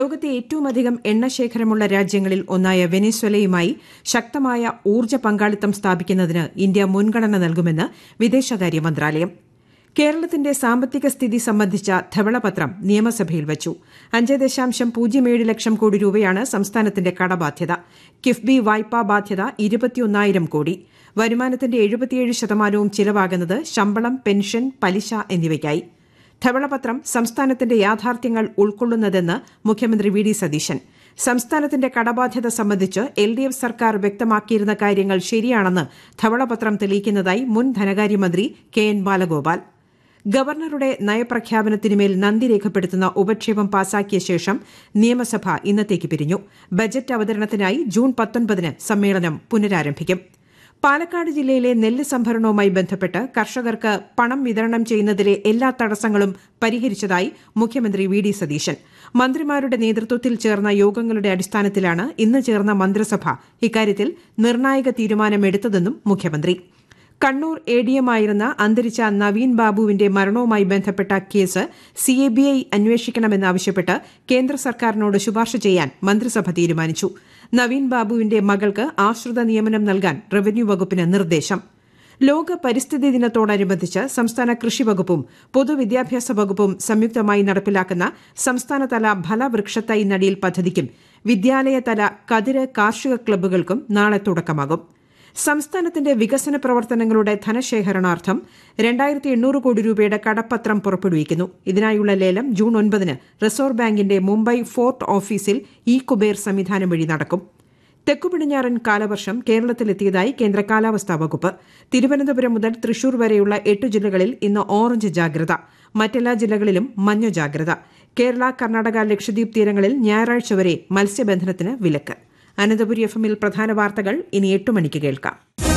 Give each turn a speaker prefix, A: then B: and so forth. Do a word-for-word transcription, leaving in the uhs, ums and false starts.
A: ലോകത്തെ ഏറ്റവുമധികം എണ്ണശേഖരമുള്ള രാജ്യങ്ങളിൽ ഒന്നായ വെനസ്വേലയുമായി ശക്തമായ ഊർജ്ജ പങ്കാളിത്തം സ്ഥാപിക്കുന്നതിന് ഇന്ത്യ മുൻഗണന നൽകുമെന്ന് വിദേശകാര്യ മന്ത്രാലയം. കേരളത്തിന്റെ സാമ്പത്തിക സ്ഥിതി സംബന്ധിച്ച ധവളപത്രം നിയമസഭയിൽ വച്ചു. അഞ്ച് ദശാംശം പൂജ്യം ഏഴ് ലക്ഷം കോടി രൂപയാണ് സംസ്ഥാനത്തിന്റെ കടബാധ്യത. കിഫ്ബി വായ്പാ ബാധ്യത ഇരുപത്തിയൊന്നായിരം കോടി. വരുമാനത്തിന്റെ എഴുപത്തിയേഴ് ശതമാനവും ചിലവാകുന്നത് ശമ്പളം, പെൻഷൻ, പലിശ എന്നിവയ്ക്കായി. ധവളപത്രം സംസ്ഥാനത്തിന്റെ യാഥാർത്ഥ്യങ്ങൾ ഉൾക്കൊള്ളുന്നതെന്ന് മുഖ്യമന്ത്രി വി ഡി സതീശൻ. സംസ്ഥാനത്തിന്റെ കടബാധ്യത സംബന്ധിച്ച് എൽ ഡി എഫ് സർക്കാർ വ്യക്തമാക്കിയിരുന്ന കാര്യങ്ങൾ ശരിയാണെന്ന് ധവളപത്രം തെളിയിക്കുന്നതായി മുൻ ധനകാര്യമന്ത്രി കെ എൻ ബാലഗോപാൽ. ഗവർണറുടെ നയപ്രഖ്യാപനത്തിനുമേൽ നന്ദി രേഖപ്പെടുത്തുന്ന ഉപക്ഷേപം പാസാക്കിയ ശേഷം നിയമസഭ ഇന്നത്തേക്ക് പിരിഞ്ഞു. ബജറ്റ് അവതരണത്തിനായി ജൂൺ പത്തൊൻപതിന് സമ്മേളനം പുനരാരംഭിക്കും. പാലക്കാട് ജില്ലയിലെ നെല്ല് സംഭരണവുമായി ബന്ധപ്പെട്ട് കർഷകർക്ക് പണം വിതരണം ചെയ്യുന്നതിലെ എല്ലാ തടസ്സങ്ങളും പരിഹരിച്ചതായി മുഖ്യമന്ത്രി വി ഡി സതീശൻ. മന്ത്രിമാരുടെ നേതൃത്വത്തിൽ ചേർന്ന യോഗങ്ങളുടെ അടിസ്ഥാനത്തിലാണ് ഇന്ന് ചേർന്ന മന്ത്രിസഭ ഇക്കാര്യത്തിൽ നിർണായക തീരുമാനമെടുത്തതെന്നും മുഖ്യമന്ത്രി. കണ്ണൂർ എ ഡി എം ആയിരുന്ന അന്തരിച്ച നവീൻ ബാബുവിന്റെ മരണവുമായി ബന്ധപ്പെട്ട case C A B I അന്വേഷിക്കണമെന്നാവശ്യപ്പെട്ട് കേന്ദ്ര സർക്കാരിനോട് ശുപാർശ ചെയ്യാൻ മന്ത്രിസഭ തീരുമാനിച്ചു. നവീൻ ബാബുവിന്റെ മകൾക്ക് ആശ്രിത നിയമനം നൽകാൻ റവന്യൂ വകുപ്പിന് നിർദ്ദേശം. ലോക പരിസ്ഥിതി ദിനത്തോടനുബന്ധിച്ച് സംസ്ഥാന കൃഷി വകുപ്പും പൊതുവിദ്യാഭ്യാസ വകുപ്പും സംയുക്തമായി നടപ്പിലാക്കുന്ന സംസ്ഥാനതല ഫലവൃക്ഷത്തൈ നടീൽ പദ്ധതിക്കും വിദ്യാലയതല കതിര് കാർഷിക ക്ലബ്ബുകൾക്കും നാളെ തുടക്കമാകും. സംസ്ഥാനത്തിന്റെ വികസന പ്രവർത്തനങ്ങളുടെ ധനശേഖരണാർത്ഥം രണ്ടായിരത്തി എണ്ണൂറ് കോടി രൂപയുടെ കടപ്പത്രം പുറപ്പെടുവിക്കുന്നു. ഇതിനായുള്ള ലേലം ജൂൺ ഒൻപതിന് റിസർവ് ബാങ്കിന്റെ മുംബൈ ഫോർട്ട് ഓഫീസിൽ ഇ കുബേർ സംവിധാനം വഴി നടക്കും. തെക്കുപടിഞ്ഞാറൻ കാലവർഷം കേരളത്തിലെത്തിയതായി കേന്ദ്ര കാലാവസ്ഥാ വകുപ്പ്. തിരുവനന്തപുരം മുതൽ തൃശൂർ വരെയുള്ള എട്ട് ജില്ലകളിൽ ഇന്ന് ഓറഞ്ച് ജാഗ്രത. മറ്റെല്ലാ ജില്ലകളിലും മഞ്ഞ ജാഗ്രത. കേരള, കർണാടക, ലക്ഷദ്വീപ് തീരങ്ങളിൽ ഞായറാഴ്ച വരെ മത്സ്യബന്ധനത്തിന് വിലക്ക്. അനന്തപുരി എഫ് എമ്മിൽ പ്രധാന വാർത്തകൾ ഇനി എട്ട് മണിക്ക് കേൾക്കാം.